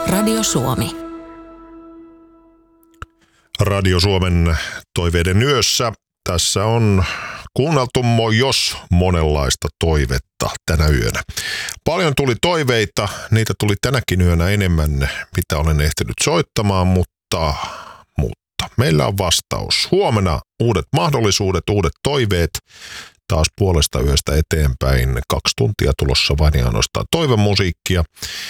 Radio Suomi. Radio Suomen toiveiden yössä. Tässä on kuunneltu jos monenlaista toivetta tänä yönä. Paljon tuli toiveita, niitä tuli tänäkin yönä enemmän, mitä olen ehtinyt soittamaan, mutta meillä on vastaus. Huomenna uudet mahdollisuudet, uudet toiveet. Taas puolesta yöstä eteenpäin 2 tuntia tulossa vain ja ainoastaan toivemusiikkia.